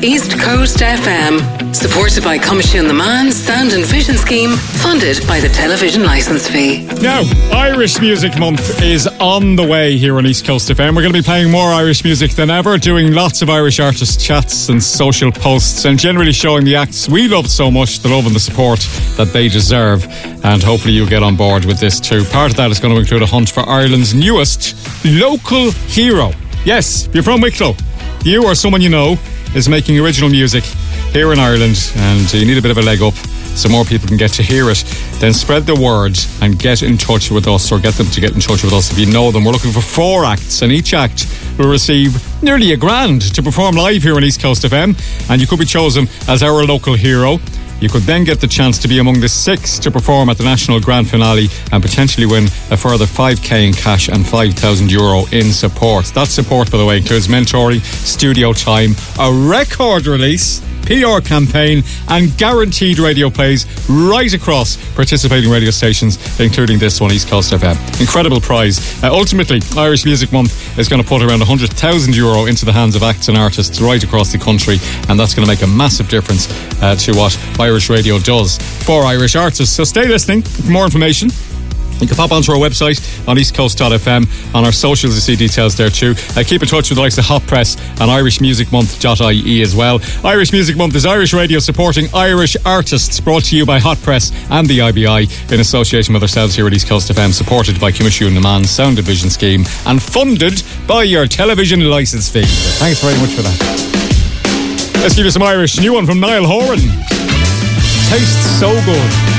East Coast FM. Supported by Coimisiún na Meán Sound and Vision Scheme. Funded by the television licence fee. Now, Irish Music Month is on the way here on East Coast FM. We're going to be playing more Irish music than ever, doing lots of Irish artist chats and social posts, and generally showing the acts we love so much, the love and the support that they deserve. And hopefully you'll get on board with this too. Part of that is going to include a hunt for Ireland's newest local hero. Yes, if you're from Wicklow, you or someone you know is making original music here in Ireland, and you need a bit of a leg up so more people can get to hear it, then spread the word and get in touch with us, or get them to get in touch with us if you know them. We're looking for 4 acts, and each act will receive nearly $1,000 to perform live here on East Coast FM, and you could be chosen as our local hero. You could then get the chance to be among the 6 to perform at the national grand finale and potentially win a further €5,000 in cash and €5,000 in support. That support, by the way, includes mentoring, studio time, a record release, PR campaign and guaranteed radio plays right across participating radio stations, including this one, East Coast FM. Incredible prize. Ultimately, Irish Music Month is going to put around €100,000 into the hands of acts and artists right across the country, and that's going to make a massive difference to what Irish radio does for Irish artists. So stay listening for more information. You can pop onto our website on eastcoast.fm. On our socials, you see details there too. Keep in touch with the likes of Hot Press and irishmusicmonth.ie as well. Irish Music Month is Irish radio supporting Irish artists, brought to you by Hot Press and the IBI in association with ourselves here at East Coast FM, supported by Coimisiún na Meán Sound and Vision Scheme and funded by your television licence fee. Thanks very much for that. Let's give you some Irish. New one from Niall Horan. Tastes so good.